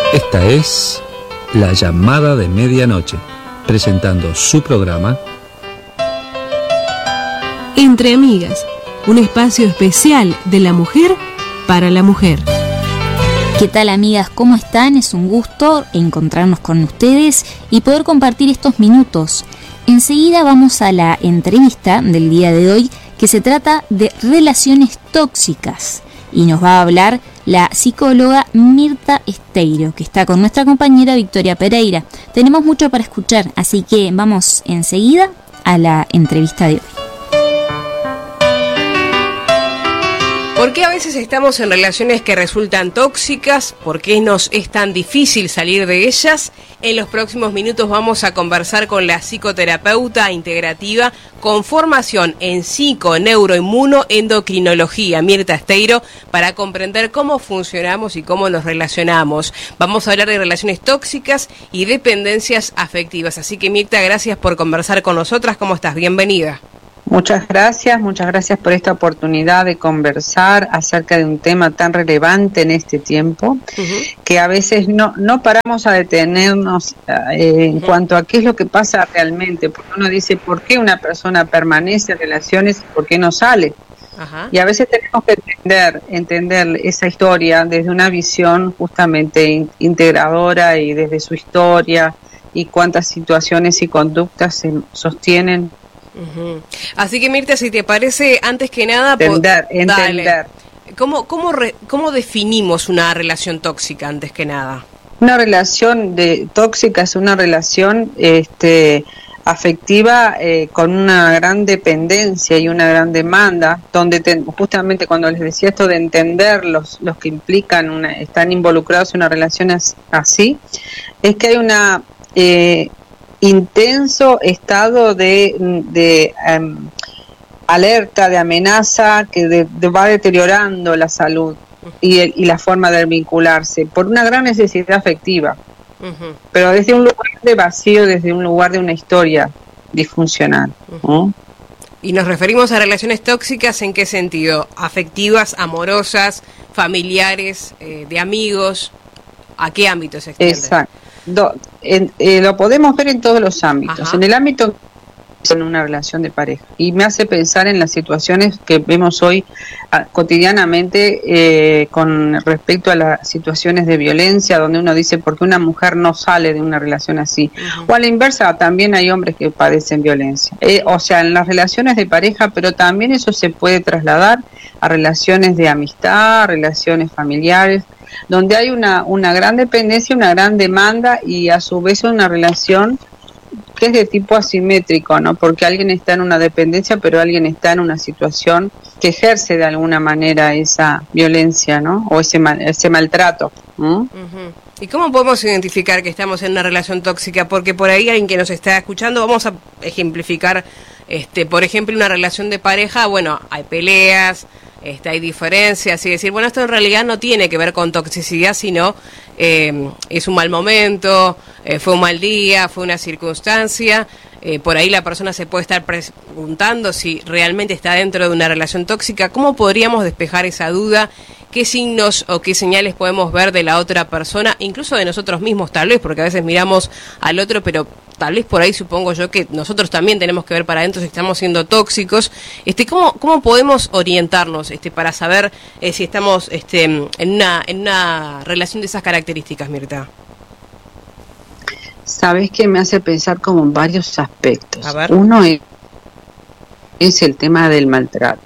Esta es La Llamada de Medianoche, presentando su programa Entre Amigas, un espacio especial de la mujer para la mujer. ¿Qué tal, amigas? ¿Cómo están? Es un gusto encontrarnos con ustedes y poder compartir estos minutos. Enseguida vamos a la entrevista del día de hoy, que se trata de relaciones tóxicas, y nos va a hablar la psicóloga Mirta Esteiro, que está con nuestra compañera Victoria Pereira. Tenemos mucho para escuchar, así que vamos enseguida a la entrevista de hoy. ¿Por qué a veces estamos en relaciones que resultan tóxicas? ¿Por qué nos es tan difícil salir de ellas? En los próximos minutos vamos a conversar con la psicoterapeuta integrativa con formación en psico-neuro-inmuno-endocrinología, Mirta Esteiro, para comprender cómo funcionamos y cómo nos relacionamos. Vamos a hablar de relaciones tóxicas y dependencias afectivas. Así que, Mirta, gracias por conversar con nosotras. ¿Cómo estás? Bienvenida. Muchas gracias por esta oportunidad de conversar acerca de un tema tan relevante en este tiempo, que a veces no paramos a detenernos en cuanto a qué es lo que pasa realmente, porque uno dice por qué una persona permanece en relaciones y por qué no sale. Y a veces tenemos que entender esa historia desde una visión justamente integradora y desde su historia y cuántas situaciones y conductas se sostienen. Así que, Mirta, si te parece, antes que nada, entender. ¿Cómo definimos una relación tóxica antes que nada? Una relación tóxica es una relación afectiva con una gran dependencia y una gran demanda, donde justamente cuando les decía esto de entender los que implican están involucrados en una relación así, es que hay una intenso estado de alerta, de amenaza que va deteriorando la salud y la forma de vincularse por una gran necesidad afectiva, pero desde un lugar de vacío, desde un lugar de una historia disfuncional. ¿Y nos referimos a relaciones tóxicas en qué sentido? ¿Afectivas, amorosas, familiares, de amigos? ¿A qué ámbito se extiende? Exacto. Lo podemos ver en todos los ámbitos. En el ámbito en una relación de pareja, y me hace pensar en las situaciones que vemos hoy cotidianamente con respecto a las situaciones de violencia, donde uno dice por qué una mujer no sale de una relación así, o a la inversa, también hay hombres que padecen violencia, o sea, en las relaciones de pareja, pero también eso se puede trasladar a relaciones de amistad, relaciones familiares, donde hay una gran dependencia, una gran demanda y a su vez una relación que es de tipo asimétrico, ¿no? Porque alguien está en una dependencia, pero alguien está en una situación que ejerce de alguna manera esa violencia, ¿no? O ese maltrato. ¿Y cómo podemos identificar que estamos en una relación tóxica? Porque por ahí alguien que nos está escuchando, vamos a ejemplificar, por ejemplo, una relación de pareja, bueno, hay peleas, hay diferencias, y decir, bueno, esto en realidad no tiene que ver con toxicidad, sino es un mal momento, fue un mal día, fue una circunstancia. Por ahí la persona se puede estar preguntando si realmente está dentro de una relación tóxica. ¿Cómo podríamos despejar esa duda? ¿Qué signos o qué señales podemos ver de la otra persona, incluso de nosotros mismos tal vez, porque a veces miramos al otro, pero tal vez por ahí supongo yo que nosotros también tenemos que ver para adentro si estamos siendo tóxicos? ¿Cómo podemos orientarnos para saber si estamos en una relación de esas características, Mirta? Sabes que me hace pensar como en varios aspectos. A ver. Uno es el tema del maltrato.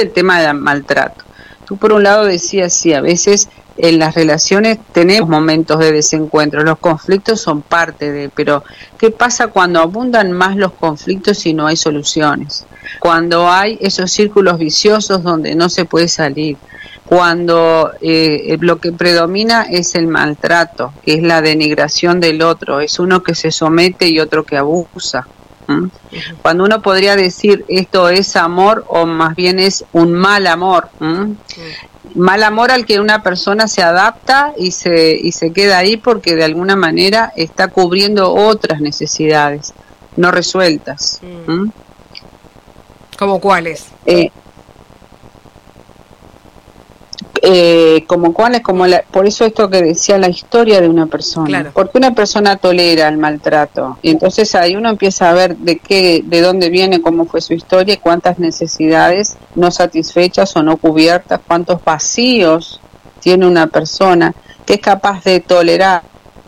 Tú por un lado decías, sí, a veces en las relaciones tenemos momentos de desencuentro, los conflictos son parte de, pero ¿qué pasa cuando abundan más los conflictos y no hay soluciones? Cuando hay esos círculos viciosos donde no se puede salir, cuando lo que predomina es el maltrato, que es la denigración del otro, es uno que se somete y otro que abusa. Cuando uno podría decir esto es amor o más bien es un mal amor, mal amor al que una persona se adapta y se queda ahí porque de alguna manera está cubriendo otras necesidades no resueltas. ¿Cómo cuáles? como cuál es, por eso esto que decía, la historia de una persona. Claro. Porque una persona tolera el maltrato. Y entonces ahí uno empieza a ver de dónde viene, cómo fue su historia, cuántas necesidades no satisfechas o no cubiertas, cuántos vacíos tiene una persona que es capaz de tolerar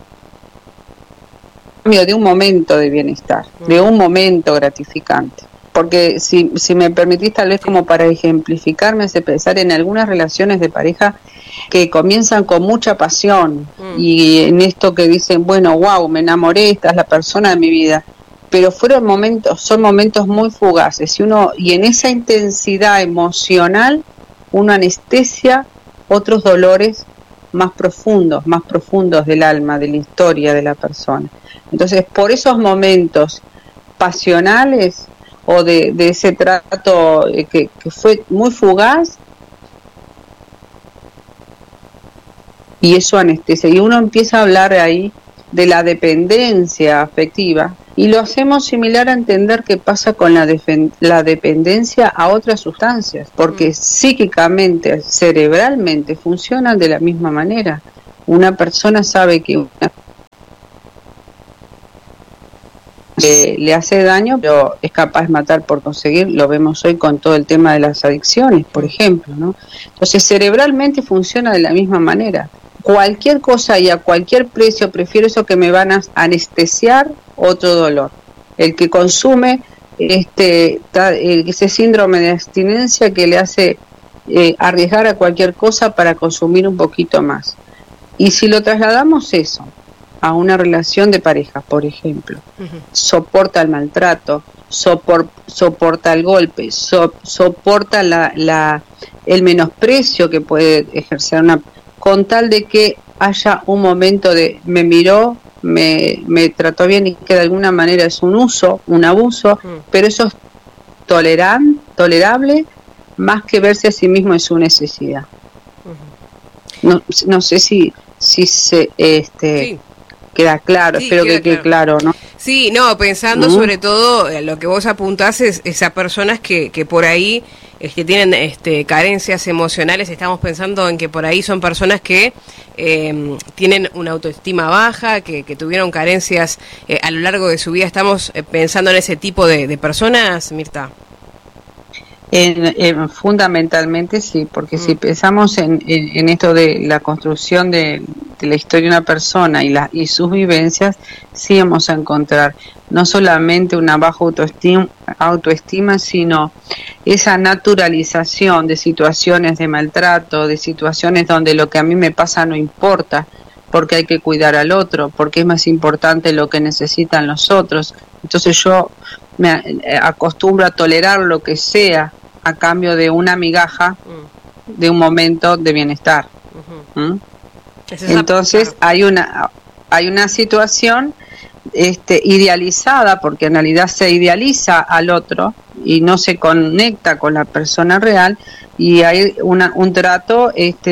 de un momento de bienestar, de un momento gratificante. Porque si me permitís, tal vez como para ejemplificar, me hace pensar en algunas relaciones de pareja que comienzan con mucha pasión y en esto que dicen, bueno, wow, me enamoré, esta es la persona de mi vida, pero son momentos muy fugaces y en esa intensidad emocional uno anestesia otros dolores más profundos del alma, de la historia de la persona. Entonces, por esos momentos pasionales o de ese trato que fue muy fugaz, y eso anestesia, y uno empieza a hablar ahí de la dependencia afectiva, y lo hacemos similar a entender qué pasa con la dependencia a otras sustancias, porque psíquicamente, cerebralmente funcionan de la misma manera. Una persona sabe que le hace daño, pero es capaz de matar por conseguir. Lo vemos hoy con todo el tema de las adicciones, por ejemplo, ¿no? Entonces, cerebralmente funciona de la misma manera. Cualquier cosa y a cualquier precio, prefiero eso que me van a anestesiar otro dolor. El que consume ese síndrome de abstinencia que le hace arriesgar a cualquier cosa para consumir un poquito más. Y si lo trasladamos eso a una relación de pareja, por ejemplo, soporta el maltrato, soporta el golpe, soporta el menosprecio que puede ejercer con tal de que haya un momento de me miró, me trató bien, y que de alguna manera es un abuso, pero eso es tolerable, más que verse a sí mismo en su necesidad. No sé si se sí. Queda claro, sí, espero que quede claro, ¿no? Sí, no, pensando sobre todo lo que vos apuntás es esas personas que por ahí tienen carencias emocionales. Estamos pensando en que por ahí son personas que tienen una autoestima baja, que tuvieron carencias a lo largo de su vida. ¿Estamos pensando en ese tipo de personas, Mirta? Fundamentalmente sí, porque si pensamos en esto de la construcción de la historia de una persona y sus vivencias, sí vamos a encontrar no solamente una baja autoestima, sino esa naturalización de situaciones de maltrato, de situaciones donde lo que a mí me pasa no importa, porque hay que cuidar al otro, porque es más importante lo que necesitan los otros. Entonces yo me acostumbro a tolerar lo que sea a cambio de una migaja de un momento de bienestar. Entonces hay una situación idealizada, porque en realidad se idealiza al otro y no se conecta con la persona real, y hay un trato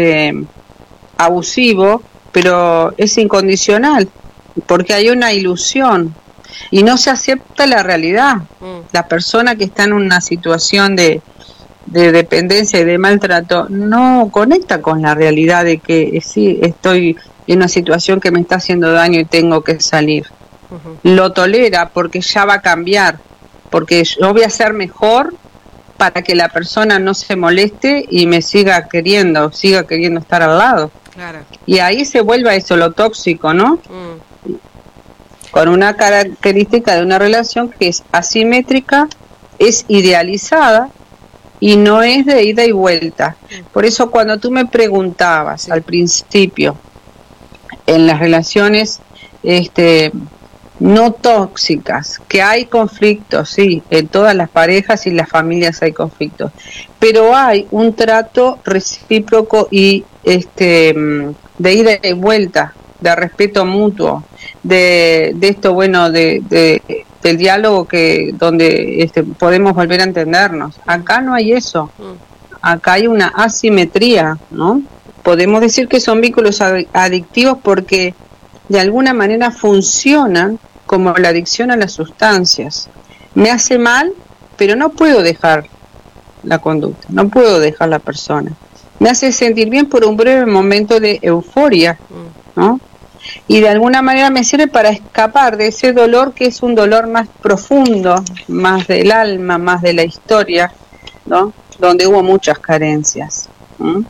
abusivo, pero es incondicional, porque hay una ilusión y no se acepta la realidad. La persona que está en una situación de dependencia y de maltrato no conecta con la realidad de que sí, estoy en una situación que me está haciendo daño y tengo que salir. Lo tolera porque ya va a cambiar, porque yo voy a ser mejor para que la persona no se moleste y me siga queriendo estar al lado. Claro. Y ahí se vuelve eso, lo tóxico, ¿no? Con una característica de una relación que es asimétrica, es idealizada y no es de ida y vuelta. Por eso cuando tú me preguntabas al principio, en las relaciones no tóxicas, que hay conflictos, sí, en todas las parejas y las familias hay conflictos, pero hay un trato recíproco y de ida y vuelta, de respeto mutuo, de esto, bueno, del diálogo donde podemos volver a entendernos. Acá no hay eso. Acá hay una asimetría, ¿no? Podemos decir que son vínculos adictivos porque de alguna manera funcionan como la adicción a las sustancias. Me hace mal, pero no puedo dejar la conducta, no puedo dejar la persona. me hace sentir bien por un breve momento de euforia, ¿no? Y de alguna manera me sirve para escapar de ese dolor que es un dolor más profundo, más del alma, más de la historia, ¿no? Donde hubo muchas carencias. Claro.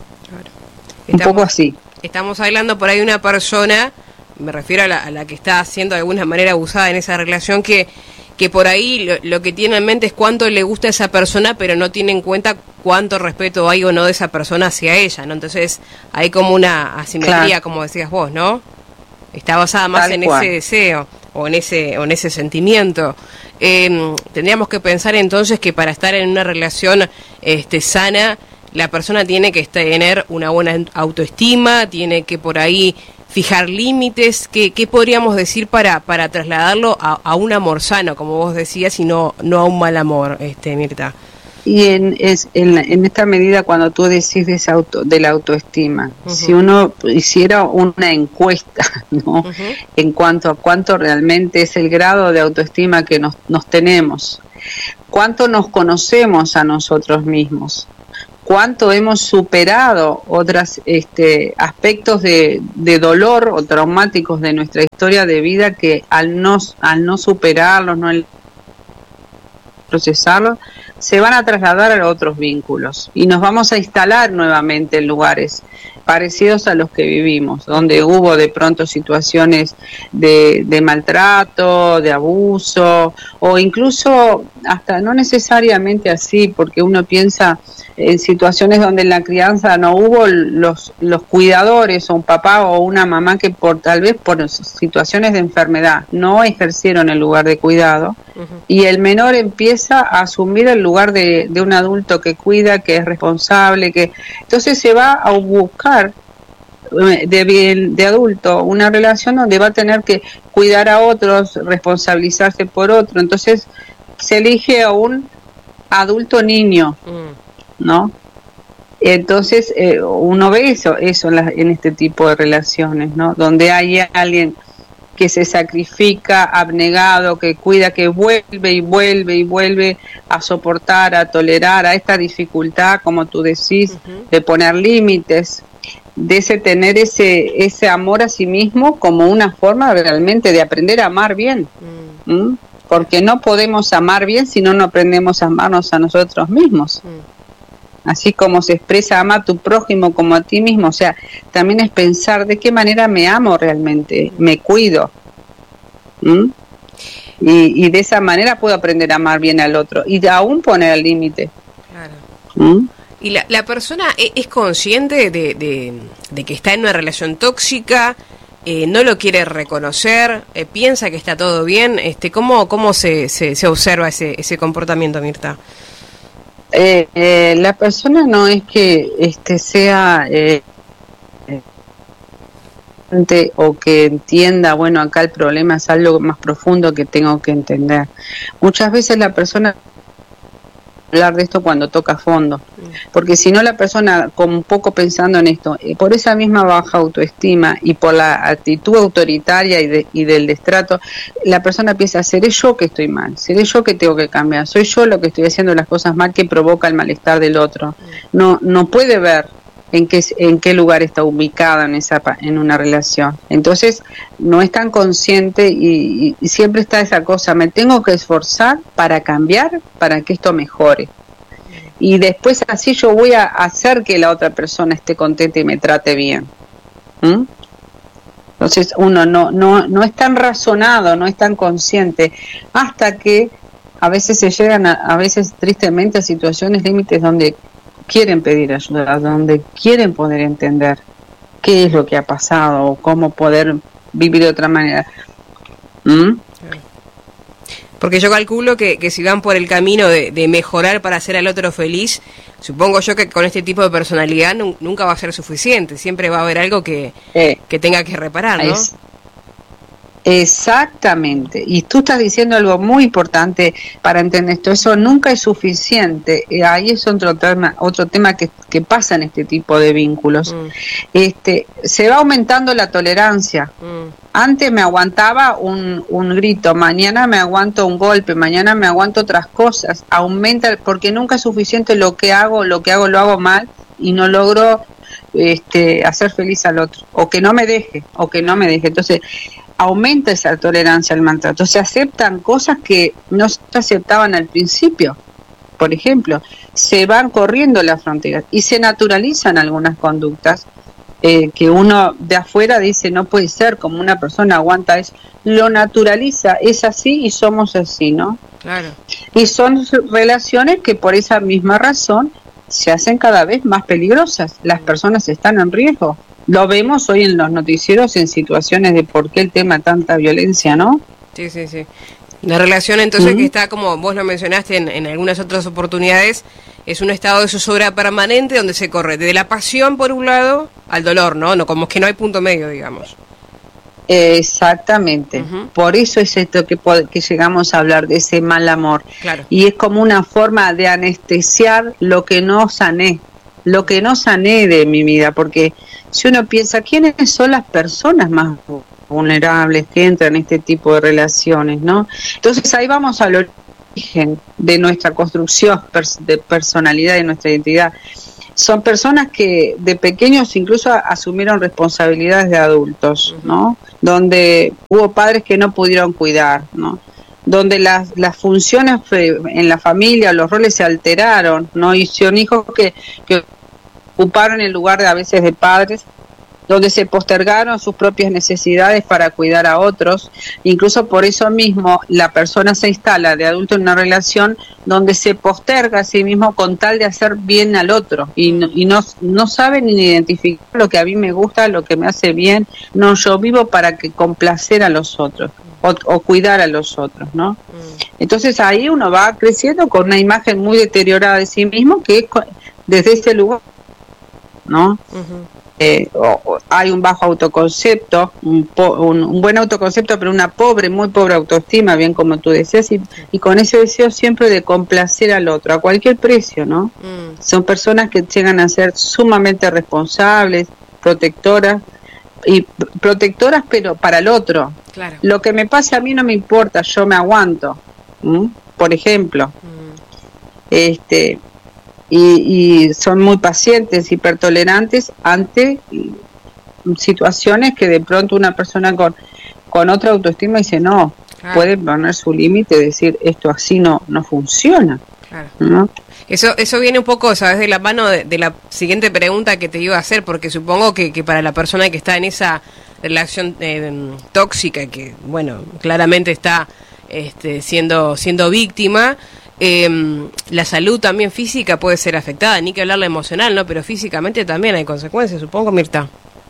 Un poco así. Estamos hablando por ahí de una persona, me refiero a la que está siendo de alguna manera abusada en esa relación, que por ahí lo que tiene en mente es cuánto le gusta a esa persona, pero no tiene en cuenta cuánto respeto hay o no de esa persona hacia ella, ¿no? Entonces hay como una asimetría, claro, como decías vos, ¿no? Está basada más en ese deseo o en ese sentimiento. Tendríamos que pensar entonces que para estar en una relación sana, la persona tiene que tener una buena autoestima, tiene que por ahí fijar límites. ¿Qué podríamos decir para trasladarlo a un amor sano, como vos decías, y no a un mal amor, Mirta? Y en esta medida, cuando tú decís de la autoestima, si uno hiciera una encuesta, ¿no? En cuanto a cuánto realmente es el grado de autoestima que nos tenemos, cuánto nos conocemos a nosotros mismos, cuánto hemos superado otros aspectos de dolor o traumáticos de nuestra historia de vida que al no superarlos, no procesarlos, se van a trasladar a otros vínculos y nos vamos a instalar nuevamente en lugares parecidos a los que vivimos, donde hubo de pronto situaciones de maltrato, de abuso, o incluso hasta no necesariamente así, porque uno piensa en situaciones donde en la crianza no hubo los cuidadores, o un papá o una mamá que tal vez por situaciones de enfermedad no ejercieron el lugar de cuidado, y el menor empieza a asumir el lugar de un adulto que cuida, que es responsable, entonces se va a buscar de adulto una relación donde va a tener que cuidar a otros, responsabilizarse por otro, entonces se elige a un adulto niño, ¿no? Entonces uno ve eso en este tipo de relaciones, ¿no? Donde hay alguien que se sacrifica, abnegado, que cuida, que vuelve y vuelve y vuelve a soportar, a tolerar a esta dificultad, como tú decís, de poner límites, de tener ese amor a sí mismo como una forma realmente de aprender a amar bien. Porque no podemos amar bien si no aprendemos a amarnos a nosotros mismos. Así como se expresa ama a tu prójimo como a ti mismo, o sea, también es pensar de qué manera me amo realmente, me cuido. Y de esa manera puedo aprender a amar bien al otro y aún poner el límite. Claro. ¿Y la persona es consciente de que está en una relación tóxica? ¿No lo quiere reconocer? ¿Piensa que está todo bien? ¿Cómo se observa ese comportamiento, Mirta? La persona no es que sea o que entienda, bueno, acá el problema es algo más profundo que tengo que entender. Muchas veces la persona hablar de esto cuando toca fondo, porque si no la persona, como un poco pensando en esto, por esa misma baja autoestima y por la actitud autoritaria y del destrato, la persona piensa, seré yo que estoy mal, seré yo que tengo que cambiar, soy yo lo que estoy haciendo las cosas mal que provoca el malestar del otro. No puede ver en qué lugar está ubicada en una relación. Entonces no es tan consciente y siempre está esa cosa, me tengo que esforzar para cambiar, para que esto mejore. Y después así yo voy a hacer que la otra persona esté contenta y me trate bien. Entonces uno no es tan razonado, no es tan consciente, hasta que a veces se llegan a veces tristemente a situaciones límites donde quieren pedir ayuda, donde quieren poder entender qué es lo que ha pasado o cómo poder vivir de otra manera. Porque yo calculo que si van por el camino de mejorar para hacer al otro feliz, supongo yo que con este tipo de personalidad nunca va a ser suficiente, siempre va a haber algo que tenga que reparar, ¿no? Exactamente, y tú estás diciendo algo muy importante para entender esto. Eso nunca es suficiente. Ahí es otro tema que pasa en este tipo de vínculos. Se va aumentando la tolerancia. Antes me aguantaba un grito, mañana me aguanto un golpe, mañana me aguanto otras cosas. Aumenta, porque nunca es suficiente lo que hago lo hago mal y no logro hacer feliz al otro, o que no me deje. Entonces aumenta esa tolerancia al maltrato. Se aceptan cosas que no se aceptaban al principio. Por ejemplo, se van corriendo las fronteras y se naturalizan algunas conductas que uno de afuera dice no puede ser, como una persona aguanta eso, lo naturaliza, es así y somos así, ¿no? Claro. Y son relaciones que por esa misma razón se hacen cada vez más peligrosas. Las personas están en riesgo. Lo vemos hoy en los noticieros en situaciones de por qué el tema tanta violencia, ¿no? Sí. La relación entonces que está, como vos lo mencionaste en algunas otras oportunidades, es un estado de zozobra permanente donde se corre de la pasión por un lado al dolor, ¿no? Como que no hay punto medio, digamos. Exactamente. Por eso es esto que llegamos a hablar de ese mal amor. Claro. Y es como una forma de anestesiar lo que no sané de mi vida, porque si uno piensa, ¿quiénes son las personas más vulnerables que entran en este tipo de relaciones, no? Entonces ahí vamos al origen de nuestra construcción de personalidad, de nuestra identidad. Son personas que de pequeños incluso asumieron responsabilidades de adultos, ¿no? Donde hubo padres que no pudieron cuidar, ¿no? Donde las funciones en la familia, los roles se alteraron, ¿no? Y son hijos que ocuparon el lugar a veces de padres, donde se postergaron sus propias necesidades para cuidar a otros. Incluso por eso mismo la persona se instala de adulto en una relación donde se posterga a sí mismo con tal de hacer bien al otro y no saben ni identificar lo que a mí me gusta, lo que me hace bien. No, yo vivo para complacer a los otros o cuidar a los otros, ¿no? Entonces ahí uno va creciendo con una imagen muy deteriorada de sí mismo, que es desde ese lugar, ¿no? Hay un bajo autoconcepto, un buen autoconcepto, pero una muy pobre autoestima, bien como tú decías, y con ese deseo siempre de complacer al otro a cualquier precio, ¿no? Son personas que llegan a ser sumamente responsables, protectoras, pero para el otro. Claro. Lo que me pase a mí no me importa, yo me aguanto, por ejemplo. Y son muy pacientes, hipertolerantes ante situaciones que de pronto una persona con otra autoestima dice no, claro, puede poner su límite y decir esto así no funciona. Claro. ¿No? Eso viene un poco, ¿sabes?, de la mano de la siguiente pregunta que te iba a hacer, porque supongo que para la persona que está en esa relación tóxica, que bueno, claramente está siendo víctima, la salud también física puede ser afectada, ni que hablar la emocional, ¿no? Pero físicamente también hay consecuencias, supongo, Mirta.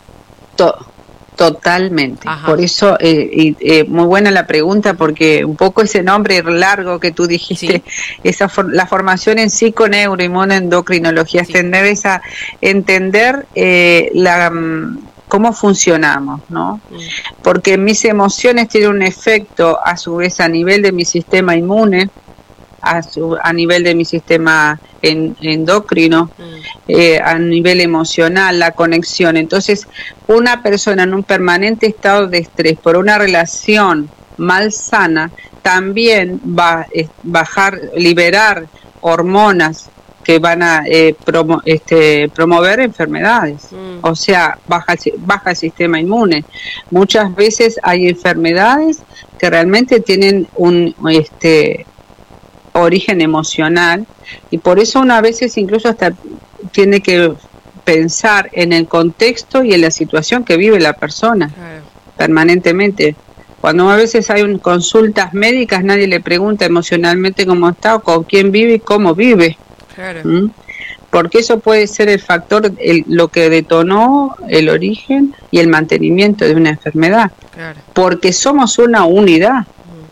Totalmente. Ajá. Por eso, muy buena la pregunta, porque un poco ese nombre largo que tú dijiste, sí, la formación en psiconeuroinmunoendocrinología, sí, entender cómo funcionamos, ¿no? Porque mis emociones tienen un efecto, a su vez, a nivel de mi sistema inmune, a nivel de mi sistema endocrino, a nivel emocional, la conexión. Entonces, una persona en un permanente estado de estrés por una relación malsana también va a liberar hormonas que van a promover enfermedades, o sea, baja el sistema inmune. Muchas veces hay enfermedades que realmente tienen un origen emocional, y por eso uno a veces incluso hasta tiene que pensar en el contexto y en la situación que vive la persona permanentemente. Cuando a veces hay consultas médicas, nadie le pregunta emocionalmente cómo está o con quién vive y cómo vive. Porque eso puede ser el factor, lo que detonó el origen y el mantenimiento de una enfermedad. Porque somos una unidad.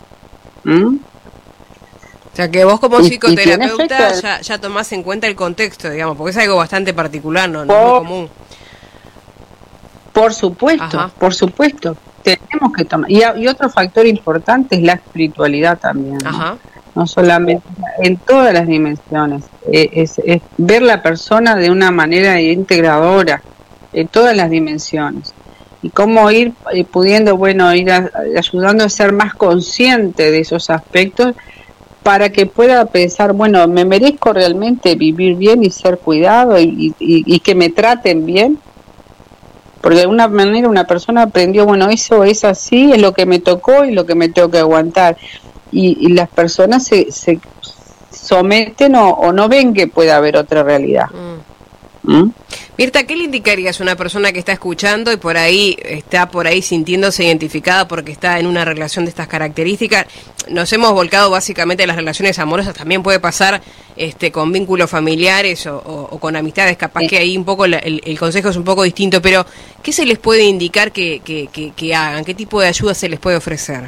O sea, que vos como psicoterapeuta ya tomás en cuenta el contexto, digamos, porque es algo bastante particular, no es muy común. Por supuesto, por supuesto. Tenemos tenemos que tomar. Y otro factor importante es la espiritualidad también, ¿no? Ajá. No solamente en todas las dimensiones, es ver la persona de una manera integradora en todas las dimensiones, y cómo ir pudiendo, bueno, ir ayudando a ser más consciente de esos aspectos para que pueda pensar, bueno, me merezco realmente vivir bien y ser cuidado y que me traten bien, porque de alguna manera una persona aprendió, bueno, eso es así, es lo que me tocó y lo que me tengo que aguantar. Y las personas se someten o no ven que pueda haber otra realidad. Mirta, ¿qué le indicarías a una persona que está escuchando y está por ahí sintiéndose identificada porque está en una relación de estas características? Nos hemos volcado básicamente a las relaciones amorosas, también puede pasar con vínculos familiares o con amistades, capaz que ahí un poco el consejo es un poco distinto, pero ¿qué se les puede indicar que hagan? ¿Qué tipo de ayuda se les puede ofrecer?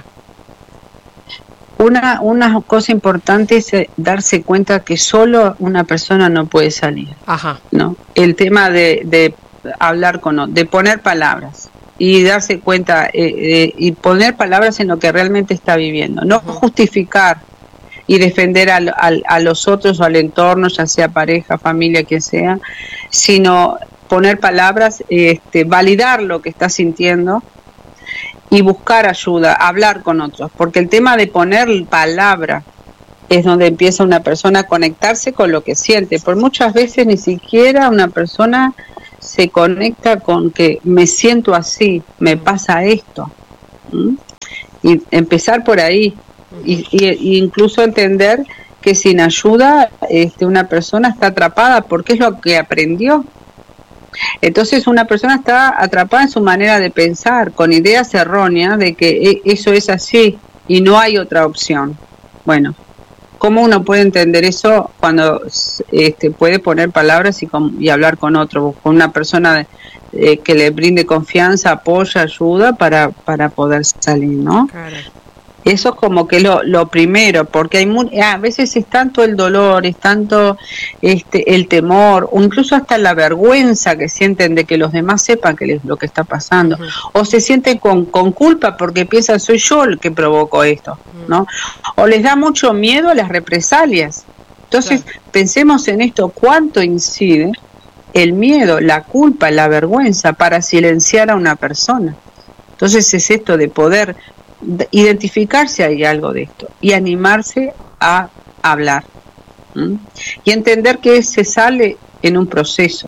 Una cosa importante es darse cuenta que solo una persona no puede salir. Ajá. ¿No? El tema de hablar de poner palabras y darse cuenta y poner palabras en lo que realmente está viviendo. No justificar y defender a los otros o al entorno, ya sea pareja, familia, quien sea, sino poner palabras, validar lo que está sintiendo y buscar ayuda, hablar con otros, porque el tema de poner palabra es donde empieza una persona a conectarse con lo que siente, por muchas veces ni siquiera una persona se conecta con que me siento así, me pasa esto, y empezar por ahí, y incluso entender que sin ayuda una persona está atrapada porque es lo que aprendió. Entonces una persona está atrapada en su manera de pensar, con ideas erróneas de que eso es así y no hay otra opción. Bueno, ¿cómo uno puede entender eso cuando puede poner palabras y hablar con otro, con una persona que le brinde confianza, apoyo, ayuda para poder salir, ¿no? Claro. Eso es como que lo primero, porque a veces es tanto el dolor, es tanto el temor, o incluso hasta la vergüenza que sienten de que los demás sepan que lo que está pasando, o se sienten con culpa porque piensan soy yo el que provocó esto, ¿no? O les da mucho miedo a las represalias. Entonces, pensemos en esto, cuánto incide el miedo, la culpa, la vergüenza para silenciar a una persona. Entonces es esto de poder identificarse hay algo de esto y animarse a hablar y entender que se sale en un proceso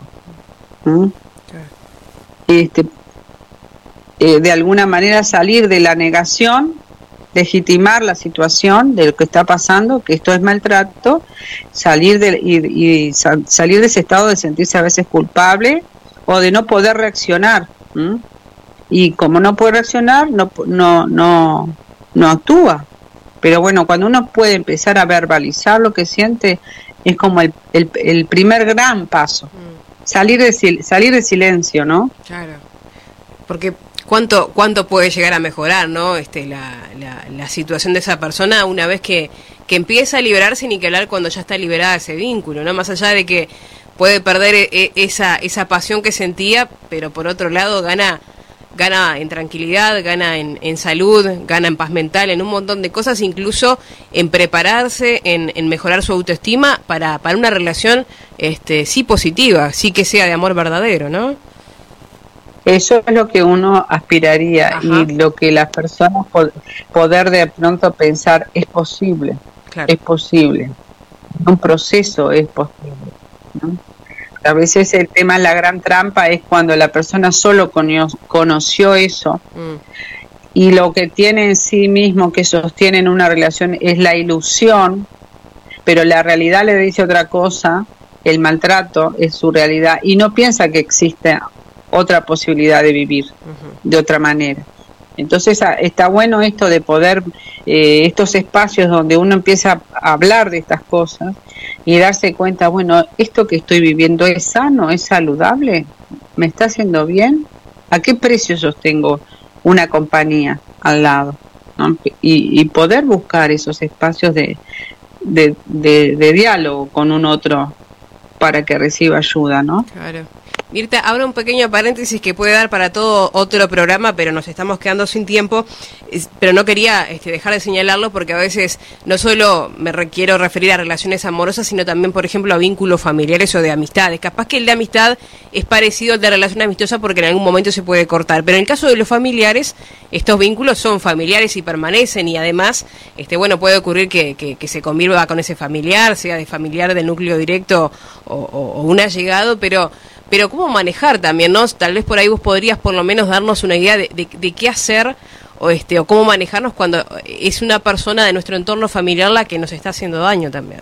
de alguna manera salir de la negación, legitimar la situación de lo que está pasando, que esto es maltrato, salir de salir de ese estado de sentirse a veces culpable o de no poder reaccionar. Y como no puede reaccionar, no actúa. Pero bueno, cuando uno puede empezar a verbalizar lo que siente, es como el primer gran paso. Salir de silencio, ¿no? Claro. Porque cuánto puede llegar a mejorar, ¿no? La situación de esa persona una vez que empieza a liberarse, ni que hablar cuando ya está liberada ese vínculo, ¿no? Más allá de que puede perder esa pasión que sentía, pero por otro lado gana en tranquilidad, gana en salud, gana en paz mental, en un montón de cosas, incluso en prepararse, en mejorar su autoestima para una relación sí positiva, sí que sea de amor verdadero, ¿no? Eso es lo que uno aspiraría. Ajá. Y lo que las personas poder de pronto pensar es posible, claro. Es posible, un proceso es posible, ¿no? A veces el tema, la gran trampa es cuando la persona solo conoció eso y lo que tiene en sí mismo que sostiene en una relación es la ilusión, pero la realidad le dice otra cosa, el maltrato es su realidad y no piensa que existe otra posibilidad de vivir de otra manera. Entonces está bueno esto de poder, estos espacios donde uno empieza a hablar de estas cosas y darse cuenta, bueno, esto que estoy viviendo es sano, es saludable, me está haciendo bien, ¿a qué precio sostengo una compañía al lado? ¿No? Y poder buscar esos espacios de diálogo con un otro para que reciba ayuda, ¿no? Claro. Mirta, abro un pequeño paréntesis que puede dar para todo otro programa, pero nos estamos quedando sin tiempo, pero no quería dejar de señalarlo porque a veces no solo quiero referir a relaciones amorosas, sino también, por ejemplo, a vínculos familiares o de amistades. Capaz que el de amistad es parecido al de relación amistosa porque en algún momento se puede cortar, pero en el caso de los familiares, estos vínculos son familiares y permanecen, y además, puede ocurrir que se conviva con ese familiar, sea de familiar del núcleo directo o un allegado, pero cómo manejar también, ¿no? Tal vez por ahí vos podrías por lo menos darnos una idea de qué hacer o cómo manejarnos cuando es una persona de nuestro entorno familiar la que nos está haciendo daño también.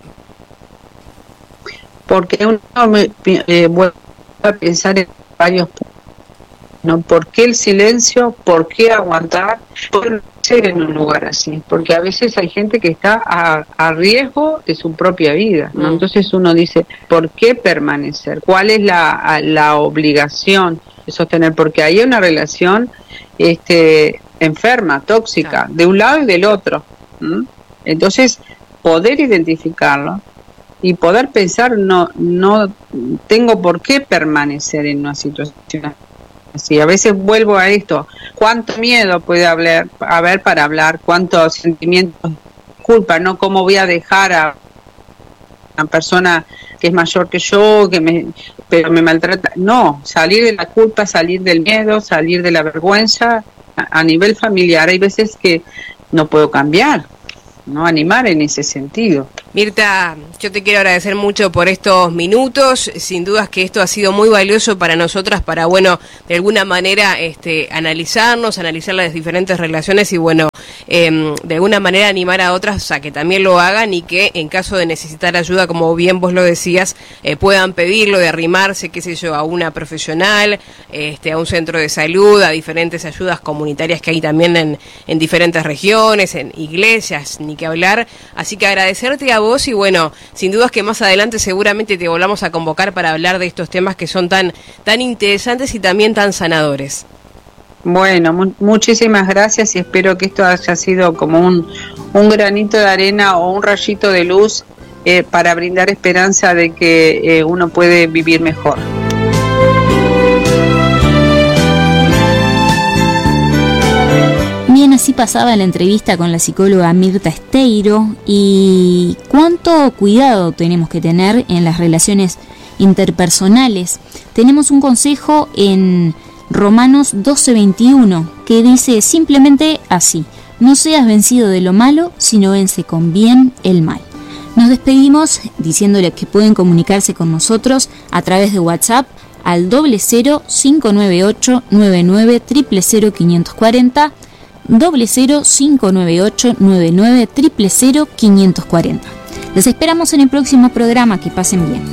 Porque uno vuelve a pensar en varios puntos, ¿no? ¿Por qué el silencio? ¿Por qué aguantar? ¿Por qué ser en un lugar así? Porque a veces hay gente que está a riesgo de su propia vida, ¿no? Entonces uno dice, ¿por qué permanecer? ¿Cuál es la obligación de sostener? Porque hay una relación enferma, tóxica, de un lado y del otro. Entonces, poder identificarlo y poder pensar, no tengo por qué permanecer en una situación así. A veces vuelvo a esto, cuánto miedo puede haber para hablar, cuántos sentimientos de culpa, ¿no? ¿Cómo voy a dejar a una persona que es mayor que yo, pero me maltrata? No, salir de la culpa, salir del miedo, salir de la vergüenza. A nivel familiar hay veces que no puedo cambiar, no animar en ese sentido. Mirta, yo te quiero agradecer mucho por estos minutos. Sin dudas que esto ha sido muy valioso para nosotras, para, de alguna manera analizar las diferentes relaciones y, de alguna manera animar a otras a que también lo hagan y que en caso de necesitar ayuda, como bien vos lo decías, puedan pedirlo, de arrimarse, a una profesional, a un centro de salud, a diferentes ayudas comunitarias que hay también en diferentes regiones, en iglesias, ni que hablar. Así que agradecerte a vos y sin dudas que más adelante seguramente te volvamos a convocar para hablar de estos temas que son tan interesantes y también tan sanadores. Bueno, muchísimas gracias y espero que esto haya sido como un granito de arena o un rayito de luz para brindar esperanza de que uno puede vivir mejor. Bien, así pasaba la entrevista con la psicóloga Mirta Esteiro. Y cuánto cuidado tenemos que tener en las relaciones interpersonales. Tenemos un consejo en Romanos 12:21 que dice simplemente así: no seas vencido de lo malo, sino vence con bien el mal. Nos despedimos diciéndoles que pueden comunicarse con nosotros a través de WhatsApp al 00598 99 000 540, 00598 99 000 540. Les esperamos en el próximo programa. Que pasen bien.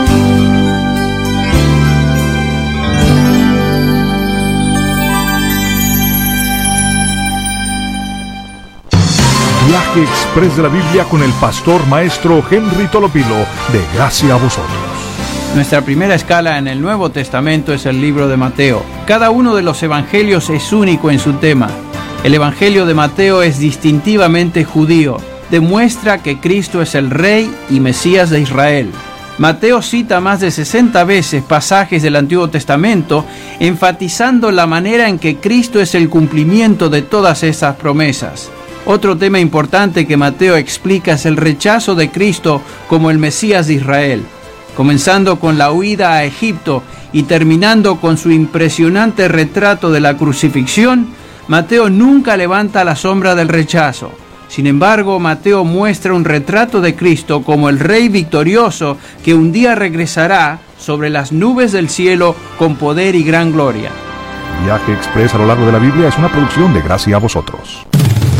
Viaje Express de la Biblia con el pastor maestro Henry Tolopilo, de Gracia a Vosotros. Nuestra primera escala en el Nuevo Testamento es el libro de Mateo. Cada uno de los evangelios es único en su tema. El evangelio de Mateo es distintivamente judío. Demuestra que Cristo es el Rey y Mesías de Israel. Mateo cita más de 60 veces pasajes del Antiguo Testamento, enfatizando la manera en que Cristo es el cumplimiento de todas esas promesas. Otro tema importante que Mateo explica es el rechazo de Cristo como el Mesías de Israel, comenzando con la huida a Egipto y terminando con su impresionante retrato de la crucifixión. Mateo nunca levanta la sombra del rechazo. Sin embargo, Mateo muestra un retrato de Cristo como el Rey victorioso que un día regresará sobre las nubes del cielo con poder y gran gloria. Viaje Express a lo largo de la Biblia es una producción de Gracia a Vosotros.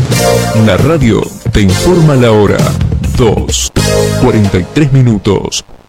La radio te informa la hora. 2:43.